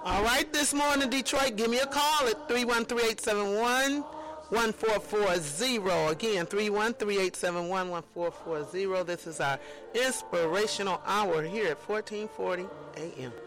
All right, this morning, Detroit, give me a call at 313-871-1440. Again, 313-871-1440. This is our inspirational hour here at 1440 a.m.